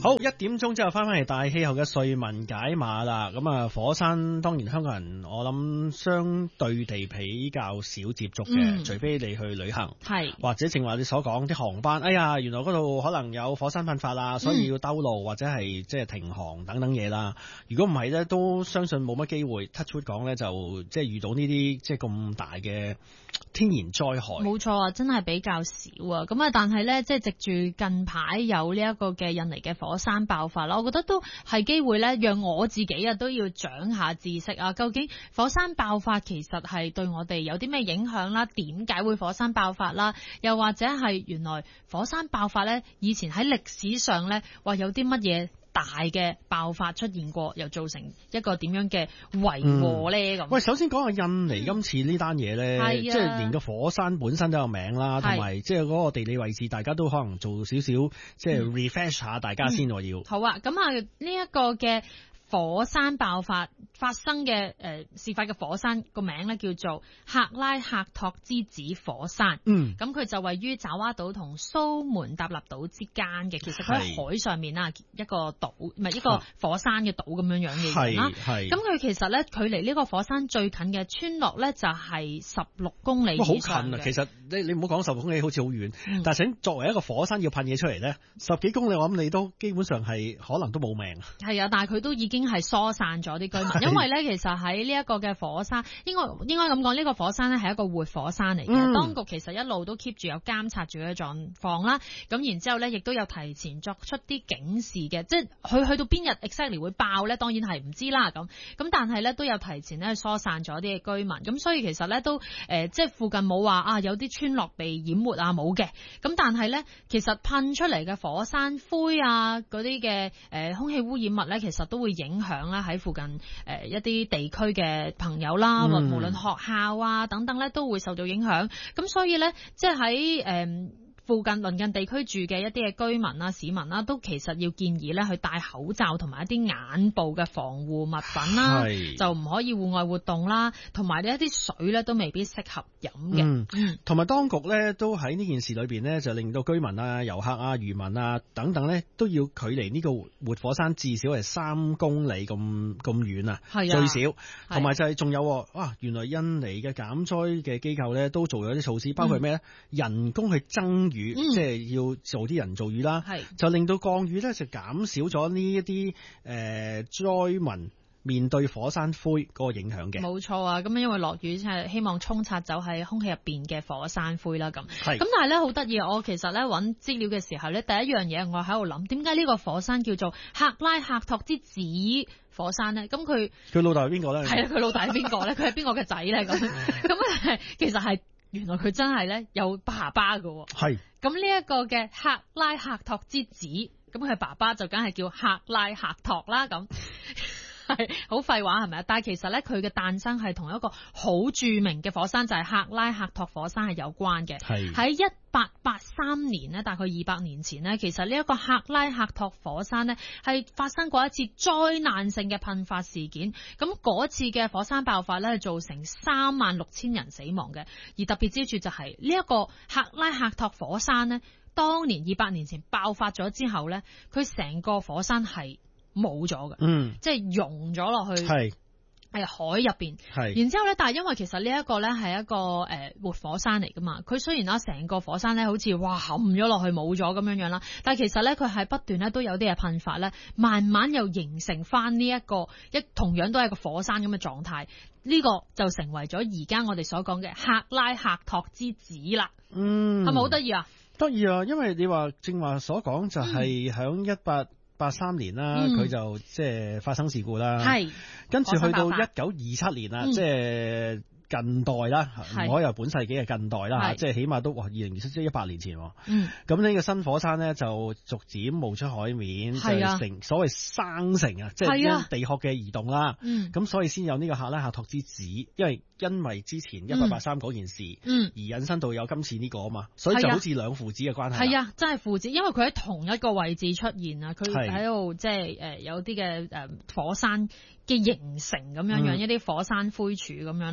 好，1點鐘之後翻嚟大氣候嘅瑞文解碼啦。咁啊，火山當然香港人我諗相對地比較少接觸嘅，除非你去旅行，係或者正話你所講啲航班，哎呀，原來嗰度可能有火山噴發啦，所以要兜路或者係即係停航等等嘢啦。如果唔係咧，都相信冇乜機會 touch wood 講咧，就即係遇到呢啲即係咁大嘅天然災害。 冇錯啊，真係比較少啊。咁啊，但係咧，即係藉住近排有呢一個嘅印尼嘅火山爆發啦，我覺得都係機會咧，讓我自己啊都要長下知識啊。究竟火山爆發其實係對我哋有啲咩影響啦？點解會火山爆發啦？又或者係原來火山爆發咧，以前喺歷史上咧話有啲乜嘢大嘅爆發出現過，又造成一個點樣嘅遺禍咧？咁喂，首先講下印尼今次呢單嘢咧，即係連個火山本身都有名啦，同埋即係嗰個地理位置，大家都可能做少少即係 refresh 下大家先。我要好啊，咁啊呢一個嘅火山爆發發生嘅事發嘅火山個名咧叫做克拉克托之子火山。咁佢就位於爪哇島同蘇門答臘島之間嘅，其實佢喺海上面啊，一個島唔係一個火山嘅島咁樣樣嘅嘢啦。咁佢其實咧距離呢個火山最近嘅村落咧就係16公里以上。 好近啊！其實你唔好講16公里好似好遠，但係作為一個火山要噴嘢出嚟咧，10幾公里我諗你都基本上係可能都冇命。係啊，但係佢都已經係疏散咗啲居民，因為咧其實喺呢一個嘅火山，應該咁講，呢個火山咧係一個活火山嚟嘅。當局其實一路都 keep 住有監察住嘅狀況啦，咁然之後咧亦都有提前作出啲警示嘅，即係佢去到邊日 exactly 會爆咧，當然係唔知啦咁但係咧都有提前咧疏散咗啲嘅居民，咁所以其實咧都即係附近冇話啊有啲村落被淹沒啊冇嘅，咁但係咧其實噴出嚟嘅火山灰啊嗰啲嘅空氣污染物咧，其實都會影響啦喺附近一啲地區嘅朋友啦，無論學校啊等等咧都會受到影響，咁所以咧即係喺附近鄰近地區住嘅一啲嘅居民啦、市民啦，都其實要建議咧去戴口罩同埋一啲眼部嘅防護物品啦，就唔可以戶外活動啦，同埋呢一啲水咧都未必適合飲嘅。 同埋當局咧都喺呢件事裏邊咧，就令到居民啊、遊客啊、漁民啊等等咧都要距離呢個活火山至少係3公里咁遠啊，最少。同埋就係仲有原來印尼嘅減災嘅機構咧都做咗啲措施，包括咩咧？人工去增雨，即係要做啲人造雨啦，就令到降雨咧就減少咗呢一啲災民面對火山灰嗰個影響嘅。 冇錯啊，咁因為落雨係希望沖刷走喺空氣入邊嘅火山灰啦，咁但係咧好得意，我其實咧揾資料嘅時候咧，第一樣嘢我喺度諗，點解呢個火山叫做克拉克托之子火山咧？咁佢老豆係邊個咧？ 係啊，佢老豆係邊個咧？佢係邊個嘅仔咧？咁其實係。原來佢真係咧有爸爸㗎，係咁呢一個嘅克拉克托之子，咁佢爸爸就梗係叫克拉克托啦，咁係好廢話係咪啊？但係其實咧佢嘅誕生係同一個好著名嘅火山就係克拉克托火山係有關嘅，係喺1883年咧，大概200年前呢，其實呢一個克拉克托火山呢係發生過一次災難性嘅噴發事件，咁嗰次嘅火山爆發咧造成36000人死亡嘅，而特別之處就係呢一個克拉克托火山呢，當年200年前爆發咗之後呢，佢成個火山係冇咗嘅，即係溶咗落去。係海入邊，然之後咧，但係因為其實呢一個咧係一個活火山嚟噶嘛，佢雖然啦成個火山咧好似哇冚咗落去冇咗咁樣樣啦，但係其實咧佢係不斷咧都有啲嘢噴發咧，慢慢又形成翻呢一個同樣都係一個火山咁嘅狀態，呢個就成為咗而家我哋所講嘅克拉克托之子啦。係咪好得意啊？ 得意啊，因為你話正話所講就係響1883年啦，佢就即係發生事故啦，跟住去到1927年啦，即係近代啦，唔可以話本世紀嘅近代啦，即係起碼都2027即係100年前。咁呢個新火山咧就逐漸冒出海面，就成所謂生成啊，即係地殼嘅移動啦。咁所以先有呢個克拉克托之子，因為之前1883嗰件事，而引申到有今次呢個啊嘛，所以就好似兩父子嘅關係。係啊， 真係父子，因為佢喺同一個位置出現啊，佢喺度即係有啲嘅火山嘅形成咁樣樣，一啲火山灰柱咁樣啦。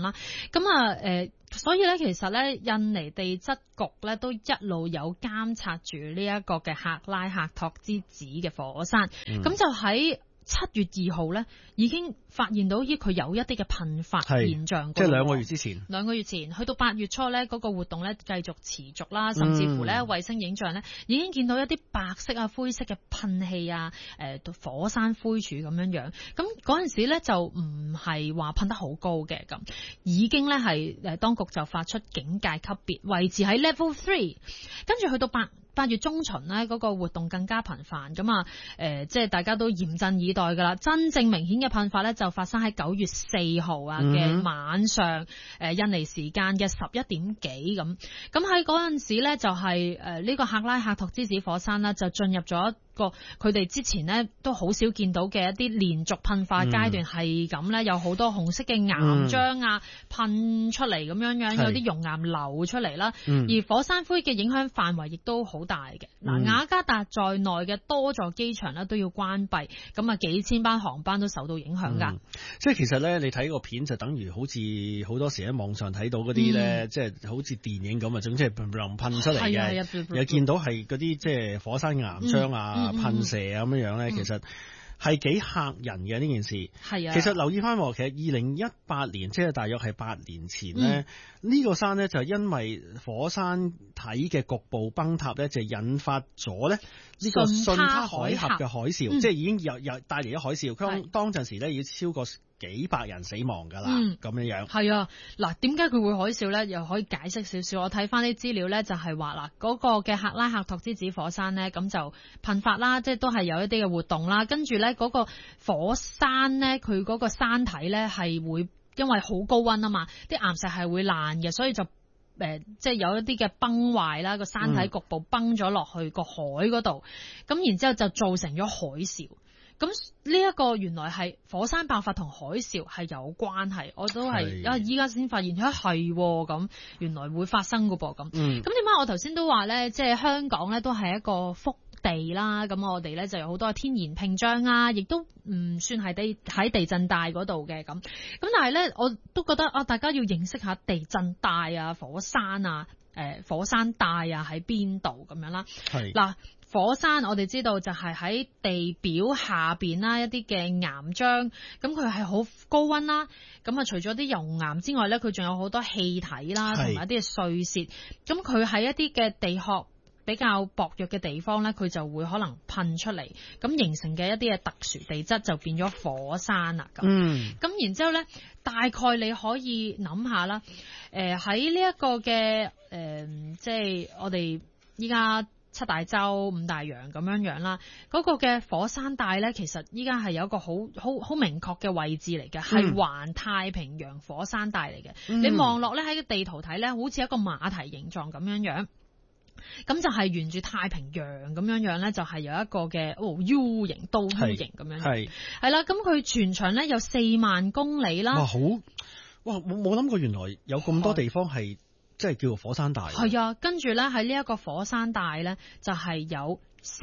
所以咧，其實咧，印尼地質局咧都一路有監察住呢一個嘅喀拉喀托之子嘅火山，咁就喺7月2號咧，已經發現到佢有一啲嘅噴發現象。 即係2個月之前。 2個月前，去到8月初咧，嗰個活動咧繼續持續啦，甚至乎咧衛星影像咧已經見到一啲白色啊、灰色嘅噴氣啊、火山灰柱咁樣樣。咁嗰陣時咧就唔係話噴得好高嘅，咁已經咧係當局就發出警戒級別，維持喺 Level 3。跟住去到8月中旬咧，嗰個活動更加頻繁，咁即係大家都嚴陣以待㗎啦。真正明顯嘅噴發咧，就發生喺9月4號嘅晚上，印尼時間嘅11點幾咁。咁喺嗰陣時咧，就係呢個喀拉喀托之子火山啦，就進入咗一個佢哋之前咧都好少見到嘅一啲連續噴發階段，係咁咧，有好多紅色嘅岩漿啊噴出嚟咁樣樣，有啲熔岩流出嚟啦。而火山灰嘅影響範圍亦都好大嘅。雅加達在內嘅多座機場咧都要關閉，咁幾千班航班都受到影響㗎。 即係其實咧，你睇個片就等於好似好多時喺網上睇到嗰啲咧，即係好似電影咁啊，總之係噴出嚟嘅，又見到係嗰啲即係火山岩漿啊。噴射咁樣咧，其實係幾嚇人嘅呢件事。係啊，其實留意翻，其實2018年即係大約係8年前咧，呢個山咧就因為火山體嘅局部崩塌咧，就引發咗咧呢個順他海峽嘅海嘯，即係已經有帶嚟咗海嘯。當陣時咧，要超過幾百人死亡㗎啦，咁樣。係啊，嗱，點解佢會海嘯咧？又可以解釋少少。我睇翻啲資料咧，就係話嗱，嗰個嘅喀拉喀托之子火山咧，咁就噴發啦，即係都係有一啲嘅活動啦。跟住咧，嗰個火山咧，佢嗰個山體咧係會因為好高溫啊嘛，啲岩石係會爛嘅，所以就即係有一啲嘅崩壞啦，個山體局部崩咗落去個海嗰度，咁然之後就造成咗海嘯。咁呢一個原來係火山爆發同海嘯係有關係，我都係依家先發現係咁，原來會發生㗎噃咁。咁點解我頭先都話咧，即係香港咧都係一個福地啦，咁我哋咧就有好多天然屏障啊，亦都唔算係喺地震帶嗰度嘅咁。但係咧，我都覺得大家要認識下地震帶啊、火山啊、火山帶啊喺邊度咁樣啦。嗱。火山我哋知道就係喺地表下邊啦，一啲嘅岩漿，咁佢係好高溫啦，咁除咗啲熔岩之外咧，佢仲有好多氣體啦，同埋一啲嘅碎屑，咁佢喺一啲嘅地殼比較薄弱嘅地方咧，佢就會可能噴出嚟，咁形成嘅一啲嘅特殊地質就變咗火山啦。咁然之後咧，大概你可以諗下啦，喺呢一個嘅即係我哋依家7大洲5大洋咁樣啦，嗰個嘅火山帶咧，其實依家係有一個好明確嘅位置嚟嘅，係環太平洋火山帶嚟嘅。你望落咧喺個地圖睇咧，好似一個馬蹄形狀咁樣，咁就係沿住太平洋咁樣咧，就係有一個嘅U 型、倒 U 型咁樣。係啦，咁佢全長咧有4萬公里啦。 哇！冇諗過原來有咁多地方係。即係叫做火山帶。 係啊，跟住咧喺呢一個火山帶咧，就係有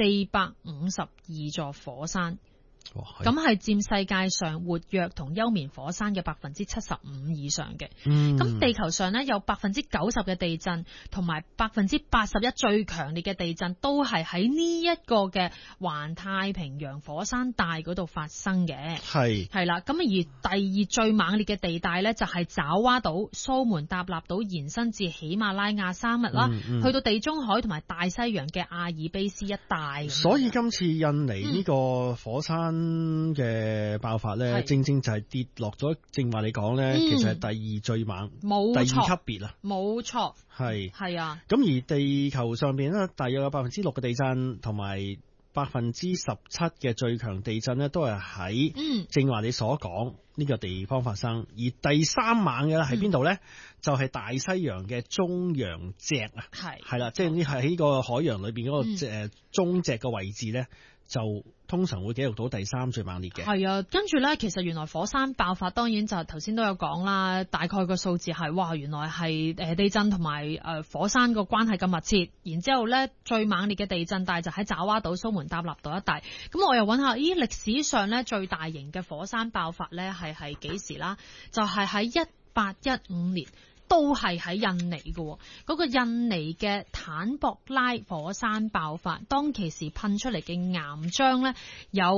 452座火山。咁係佔世界上活躍同休眠火山嘅75%以上嘅。咁地球上咧有90%嘅地震同埋81%最強烈嘅地震都係喺呢一個嘅環太平洋火山帶嗰度發生嘅。係啦，咁而第二最猛烈嘅地帶咧就係爪哇島、蘇門答臘島延伸至喜馬拉雅山脈啦，去到地中海同埋大西洋嘅阿爾卑斯一帶。 所以今次印尼呢個火山嘅爆發咧，正正就係跌落咗，正話你講咧，其實係第二最猛，第2級別啦，冇錯，係啊。咁而地球上邊咧，大約有6%嘅地震，同埋17%嘅最強地震咧，都係喺正話你所講呢個地方發生。而第3猛嘅咧喺邊度咧？就係大西洋嘅中洋脊啊，係啦，即係呢係喺個海洋裏邊嗰個中脊嘅位置咧，就通常會記錄到第3最猛烈嘅。係啊，跟住咧，其實原來火山爆發當然就頭先都有講啦，大概個數字係哇，原來係地震同埋火山個關係咁密切。然之後咧，最猛烈嘅地震帶就喺爪哇島、蘇門答臘島一帶。咁我又揾下，歷史上咧最大型嘅火山爆發咧係幾時啦？就係喺 1815年。都係喺印尼嘅，嗰個印尼嘅坦博拉火山爆發，當其時噴出嚟嘅岩漿咧有